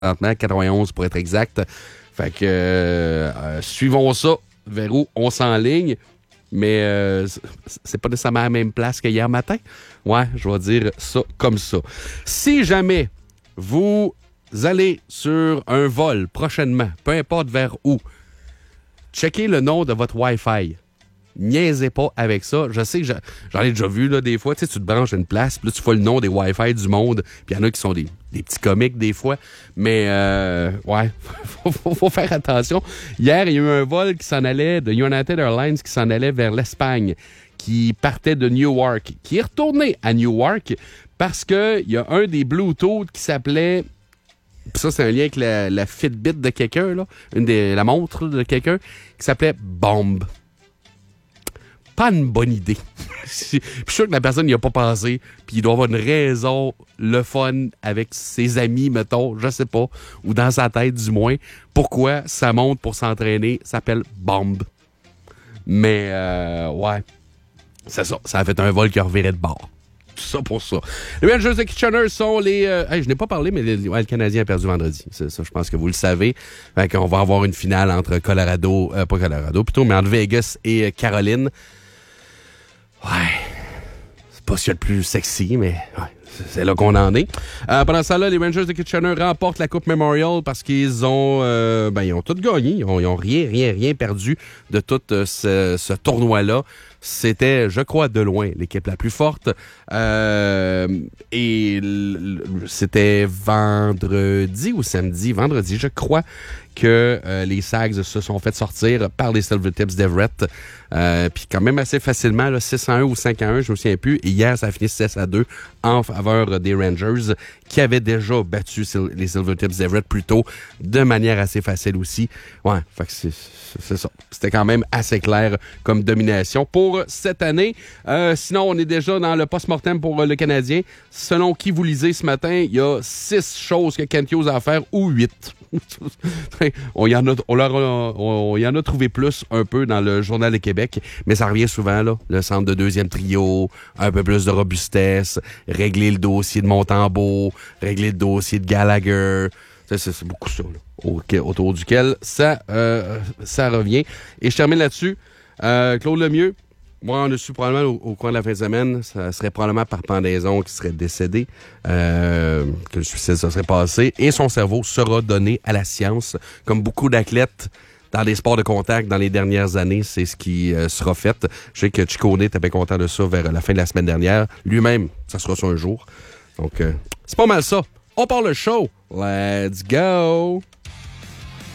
présentement, 91 pour être exact. Fait que suivons ça vers où on s'enligne. Mais c'est pas nécessairement à la même place qu'hier matin. Ouais, je vais dire ça comme ça. Si jamais vous allez sur un vol prochainement, peu importe vers où, checkez le nom de votre Wi-Fi. Niaisez pas avec ça. Je sais que j'en ai déjà vu là, des fois. Tu sais, tu te branches à une place, puis là, tu vois le nom des Wi-Fi du monde. Puis il y en a qui sont des petits comiques des fois. Mais, ouais, faut faire attention. Hier, il y a eu un vol qui s'en allait de United Airlines qui s'en allait vers l'Espagne, qui partait de Newark, qui est retourné à Newark parce qu'il y a un des Bluetooth qui s'appelait... Puis ça, c'est un lien avec la Fitbit de quelqu'un, là. La montre de quelqu'un, qui s'appelait Bomb. Pas une bonne idée. Je suis sûr que la personne n'y a pas pensé, puis il doit avoir une raison, le fun avec ses amis, mettons, je sais pas, ou dans sa tête du moins, pourquoi sa montre pour s'entraîner s'appelle Bomb. Mais, ouais, c'est ça. Ça a fait un vol qui a reviré de bord. Tout ça pour ça. Les Rangers de Kitchener sont les... je n'ai pas parlé, mais le Canadien a perdu vendredi. C'est ça, je pense que vous le savez. Fait qu'on va avoir une finale entre pas Colorado plutôt, mais entre Vegas et Caroline. Ouais. C'est pas ce qu'il y a de plus sexy, mais ouais, c'est là qu'on en est. Pendant ça, là, les Rangers de Kitchener remportent la Coupe Memorial parce qu'ils ont ils ont tout gagné. Ils ont rien perdu de tout ce tournoi-là. C'était, je crois, de loin l'équipe la plus forte. Et c'était vendredi ou samedi? Vendredi, je crois que les Sags se sont fait sortir par les Silvertips d'Everett. Puis quand même assez facilement, là, 6-1 ou 5-1, je me souviens plus. Et hier, ça a fini 6-2 en faveur des Rangers qui avaient déjà battu les Silvertips d'Everett plus tôt de manière assez facile aussi. Ouais, fait que c'est ça. C'était quand même assez clair comme domination pour cette année. Sinon, on est déjà dans le post-mortem pour le Canadien. Selon qui vous lisez ce matin, il y a 6 choses que Kent Hughes a à faire ou 8. On y en a trouvé plus un peu dans le Journal de Québec, mais ça revient souvent, là. Le centre de deuxième trio, un peu plus de robustesse, régler le dossier de Montembeault, régler le dossier de Gallagher. C'est beaucoup ça, là, autour duquel ça revient. Et je termine là-dessus. Claude Lemieux, moi, on a su probablement au cours de la fin de semaine, ça serait probablement par pendaison qu'il serait décédé, que le suicide se serait passé, et son cerveau sera donné à la science. Comme beaucoup d'athlètes dans les sports de contact dans les dernières années, c'est ce qui sera fait. Je sais que Ciccone était bien content de ça vers la fin de la semaine dernière. Lui-même, ça sera ça un jour. Donc, c'est pas mal ça. On part le show. Let's go!